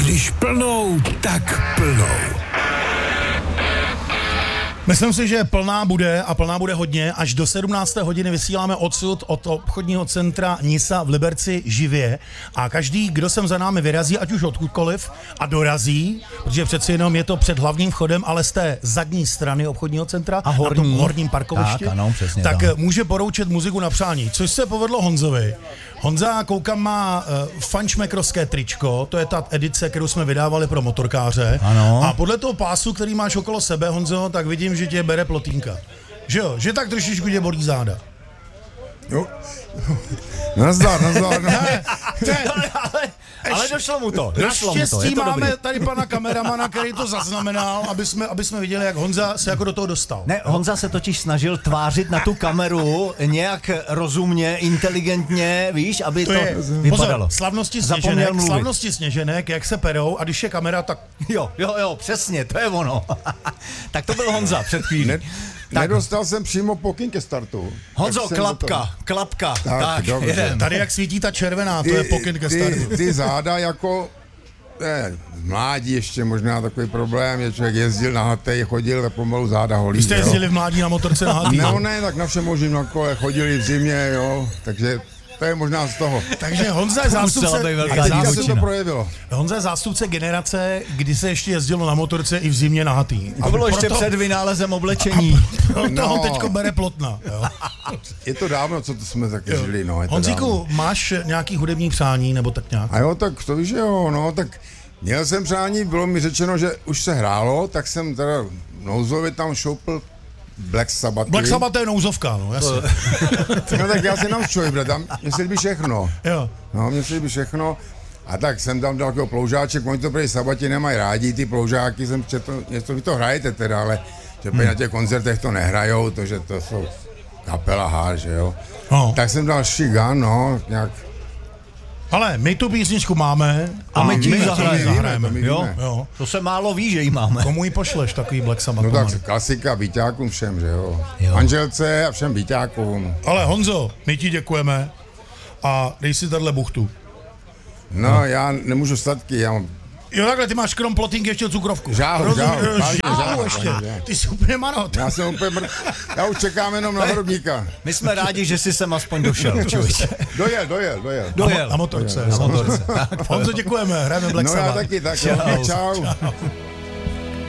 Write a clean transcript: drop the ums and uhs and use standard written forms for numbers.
Když plnou, tak plnou. Myslím si, že plná bude hodně. Až do 17. hodiny vysíláme odsud od obchodního centra Nisa v Liberci živě. A každý, kdo sem za námi vyrazí, ať už odkudkoliv, a dorazí, protože přeci jenom je to před hlavním vchodem, ale z té zadní strany obchodního centra, a na tom horním parkovišti, tak, ano, přesně, tak může poroučet muziku na přání, což se povedlo Honzovi. Honza, koukám, má fančmekrovské tričko, to je ta edice, kterou jsme vydávali pro motorkáře. Ano. A podle toho pásu, který máš okolo sebe, Honzo, tak vidím, že tě bere plotínka. Že jo? Že tak trošičku tě bolí záda. Jo. Nazdar. Ale došlo mu to. Naštěstí máme tady pana kameramana, který to zaznamenal, aby jsme viděli, jak Honza se jako do toho dostal. Ne, Honza se totiž snažil tvářit na tu kameru nějak rozumně, inteligentně, víš, aby to vypadalo. Pozor, Zapomněl mluvit. slavnosti sněženek, jak se perou, a když je kamera, tak... Jo, přesně, to je ono. Tak to byl Honza před chvílí. Nedostal jsem přímo pokyn ke startu. Honzo, klapka. Tak dobře. Tady jak svítí ta červená, to je pokyn ke startu. Ty záda jako... v mládí ještě možná takový problém, že člověk jezdil nahatej, chodil tak pomalu záda holí. Vy jste jezdili v mládí na motorce nahatý? Ne, tak na všem možným na kole, chodili v zimě, jo, takže... To je možná z toho. Takže Honza je zástupce generace, kdy se ještě jezdilo na motorce i v zimě nahatý. A bylo ještě před vynálezem oblečení. Proto ho teďko bere plotna. Jo. Je to dávno, co to jsme taky žili. No, Honzíku, máš nějaký hudební přání, nebo tak nějak? A jo, tak to víš, jo, no, tak měl jsem přání, bylo mi řečeno, že už se hrálo, tak jsem teda nouzově tam šoupl Black Sabbath. Black Sabbath je nouzovka, no, jasně. No tak já si nám člověk, tam mně se líbí všechno. Jo. No, mně se líbí všechno. A tak jsem tam dal takový ploužáček, oni to prý Sabbati nemají rádi, ty ploužáky, jsem četl, něco vy to hrajete teda, ale že na těch koncertech to nehrajou, to, že to jsou kapela H, že jo. No. Tak jsem dal Shigan, no, nějak. Ale my tu písničku máme a my ti zahrajeme. Jo. To se málo ví, že ji máme. Komu ji pošleš, takový Black Sabbath? No tak klasika, byťákům všem, že jo. Manželce a všem byťákům. Ale Honzo, my ti děkujeme a dej si tadyhle buchtu. No, já nemůžu statky, já mám... Jo, takhle, ty máš krom plotínky ještě cukrovku. Žáhu ještě. Ty jsi úplně manot. Já jsem úplně já už čekám jenom na hrobníka. My jsme rádi, že jsi sem aspoň došel, člověče. Dojel. Na motorce. Na motorce. Honzo, děkujeme, hrajeme Black Sabbath. No já taky, tak čau.